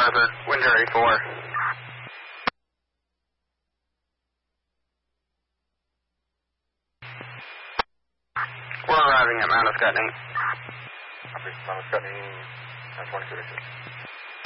Harvard, Windurry 4. We're arriving at Mount Escutney. Mount Escutney, 2286.